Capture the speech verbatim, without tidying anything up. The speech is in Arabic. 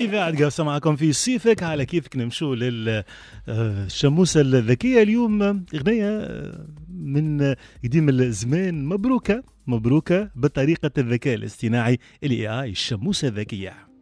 إذاعة قاصة معكم في صيفك على كيفك. نمشوا للشموسة الذكية اليوم. أغنية من قديم الزمان، مبروكة مبروكة بطريقة الذكاء الاصطناعي ال إيه آي، الشموسة الذكية.